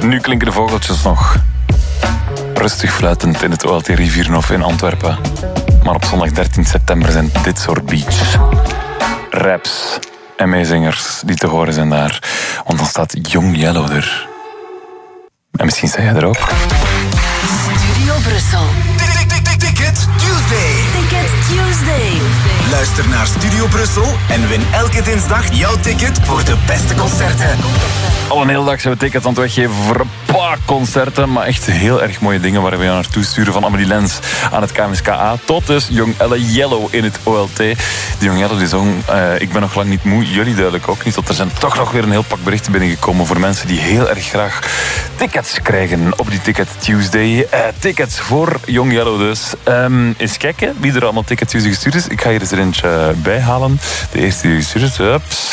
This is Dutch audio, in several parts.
Nu klinken de vogeltjes nog rustig fluitend in het OLT Rivierenhof in Antwerpen. Maar op zondag 13 september zijn dit soort beats, raps en meezingers die te horen zijn daar. Want dan staat Young Yellow er. En misschien sta jij er ook. Studio Brussel. Ticket Tuesday. Ticket Tuesday. Luister naar Studio Brussel en win elke dinsdag jouw ticket voor de beste concerten. Al een hele dag zijn we tickets aan het weggeven voor een paar concerten. Maar echt heel erg mooie dingen waar we jou naartoe sturen. Van Amelie Lens aan het KMSKA tot dus Young Yellow in het OLT. Die Young Yellow die zong Ik ben nog lang niet moe. Jullie duidelijk ook niet. Want er zijn toch nog weer een heel pak berichten binnengekomen voor mensen die heel erg graag tickets krijgen op die Ticket Tuesday. Tickets voor Young Yellow dus. Eens kijken wie er allemaal Ticket Tuesday gestuurd is. Ik ga hier eens er eentje bijhalen. De eerste die gestuurd is. Ups.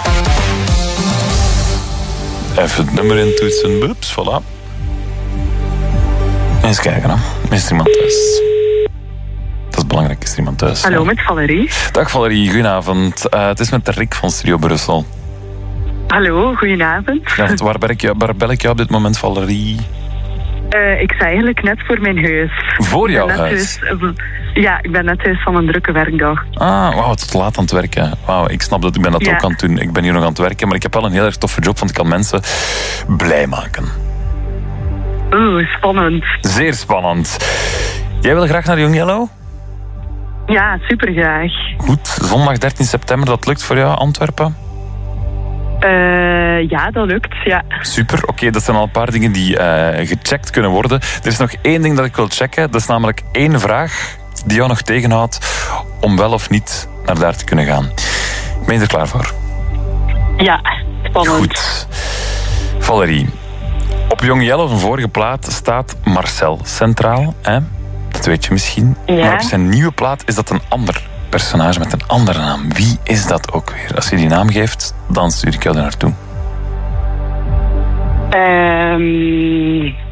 Even het nummer intoetsen. Bups, voilà. Eens kijken, hè. Is er iemand thuis? Dat is belangrijk, is er iemand thuis? Hallo, met Valerie. Dag Valerie, goedenavond. Het is met Rick van Studio Brussel. Hallo, goedenavond. Ja, want waar bel ik jou op dit moment, Valerie? Ik sta eigenlijk net voor mijn huis. Voor jouw huis? Ja, ik ben net thuis van een drukke werkdag. Ah, wauw, tot laat aan het werken. Wauw, ik snap dat, ik ben dat ook aan het doen. Ik ben hier nog aan het werken, maar ik heb wel een heel erg toffe job, want ik kan mensen blij maken. Oeh, spannend. Zeer spannend. Jij wil graag naar Young Yellow? Ja, super graag. Goed, zondag 13 september, dat lukt voor jou, Antwerpen? Ja, dat lukt, ja. Super, oké, dat zijn al een paar dingen die gecheckt kunnen worden. Er is nog één ding dat ik wil checken. Dat is namelijk één vraag die jou nog tegenhoudt om wel of niet naar daar te kunnen gaan. Ben je er klaar voor? Ja, spannend. Goed. Valerie, op Young Yellow, zijn vorige plaat, staat Marcel centraal. Hè? Dat weet je misschien. Ja. Maar op zijn nieuwe plaat is dat een ander personage met een andere naam. Wie is dat ook weer? Als je die naam geeft, dan stuur ik jou er naartoe.